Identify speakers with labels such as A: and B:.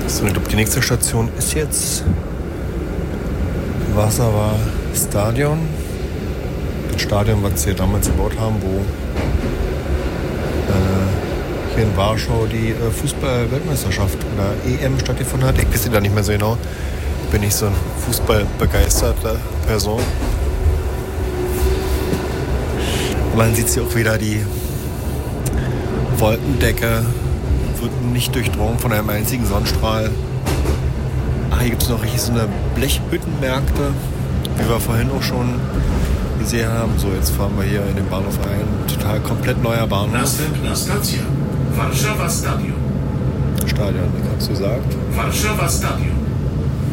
A: So, ich glaube, die nächste Station ist jetzt Warszawa Stadion. Das Stadion, was sie damals gebaut haben, wo hier in Warschau die Fußball-Weltmeisterschaft oder EM stattgefunden hat. Ich weiß da nicht mehr so genau. Ich bin nicht so ein fußballbegeisterter Person. Man sieht hier auch wieder, die Wolkendecke wird nicht durchdrungen von einem einzigen Sonnenstrahl. Hier gibt es noch richtig so eine Blechhüttenmärkte, wie wir vorhin auch schon gesehen haben. So, jetzt fahren wir hier in den Bahnhof ein. Total komplett neuer Bahnhof.
B: Następna stacja Warszawa Stadion.
A: Stadion, wie kannst du sagen?
B: Warszawa Stadion.